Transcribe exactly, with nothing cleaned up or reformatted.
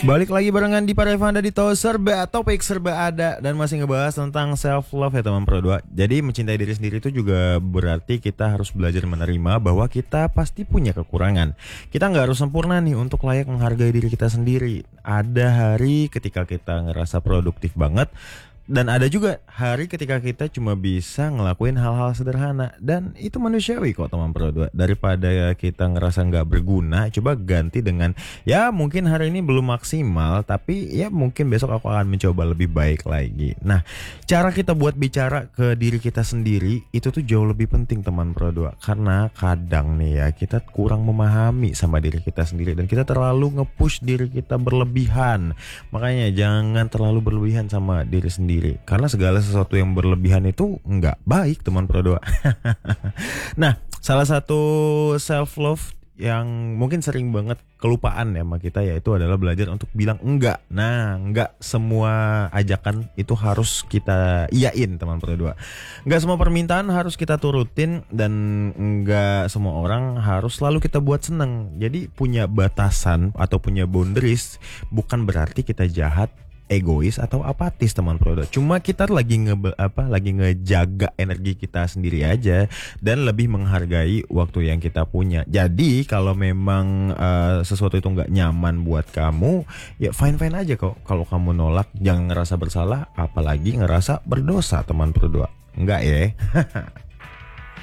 Balik lagi barengan di Parevanda di Tahu Serba, topik serba ada dan masih ngebahas tentang self love ya teman Pro dua. Jadi mencintai diri sendiri itu juga berarti kita harus belajar menerima bahwa kita pasti punya kekurangan. Kita nggak harus sempurna nih untuk layak menghargai diri kita sendiri. Ada hari ketika kita ngerasa produktif banget, dan ada juga hari ketika kita cuma bisa ngelakuin hal-hal sederhana. Dan itu manusiawi kok teman Pro dua. Daripada kita ngerasa gak berguna, coba ganti dengan ya mungkin hari ini belum maksimal, tapi ya mungkin besok aku akan mencoba lebih baik lagi. Nah, cara kita buat bicara ke diri kita sendiri itu tuh jauh lebih penting teman Pro dua. Karena kadang nih ya kita kurang memahami sama diri kita sendiri, dan kita terlalu nge-push diri kita berlebihan. Makanya jangan terlalu berlebihan sama diri sendiri, karena segala sesuatu yang berlebihan itu nggak baik teman Pro dua. Nah, salah satu self love yang mungkin sering banget kelupaan ya sama kita, yaitu adalah belajar untuk bilang enggak. Nah, enggak semua ajakan itu harus kita iyain teman Pro dua. Enggak semua permintaan harus kita turutin, dan enggak semua orang harus selalu kita buat seneng. Jadi punya batasan atau punya boundaries bukan berarti kita jahat, egois atau apatis teman Pro dua. Cuma kita lagi nge apa lagi ngejaga energi kita sendiri aja, dan lebih menghargai waktu yang kita punya. Jadi kalau memang uh, sesuatu itu nggak nyaman buat kamu, ya fine fine aja kok. Kalau kamu nolak, jangan ngerasa bersalah, apalagi ngerasa berdosa teman Pro dua. Enggak ya.